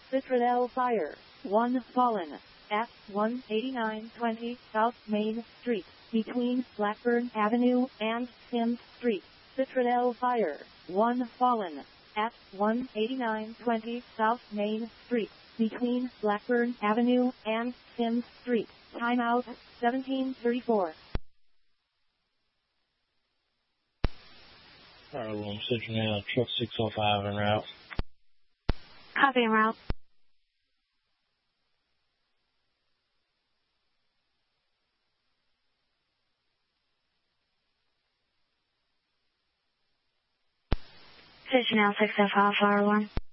Citradel Fire. 1 fallen. At 18920 South Main Street, between Blackburn Avenue and Sims Street. Citradel Fire. 1 fallen. At 18920 South Main Street, between Blackburn Avenue and Sims Street. Timeout, 1734. Fire alarm Citradel, truck 605 en route. Copy en route. Citradel 605 fire alarm.